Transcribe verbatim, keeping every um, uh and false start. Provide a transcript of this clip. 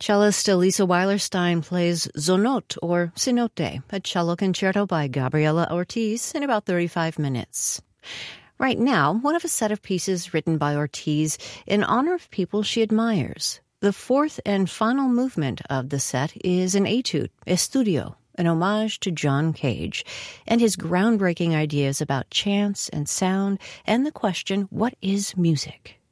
Cellist Elisa Weilerstein plays Zonot, or Cenote, a cello concerto by Gabriela Ortiz, in about thirty-five minutes. Right now, one of a set of pieces written by Ortiz in honor of people she admires. The fourth and final movement of the set is an etude, Estudio, an homage to John Cage and his groundbreaking ideas about chance and sound and the question, what is music?